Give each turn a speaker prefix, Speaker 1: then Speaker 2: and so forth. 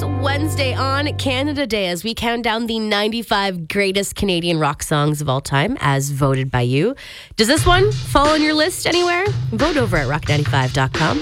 Speaker 1: Wednesday on Canada Day as we count down the 95 greatest Canadian rock songs of all time as voted by you. Does this one fall on your list anywhere? Vote over at rock95.com.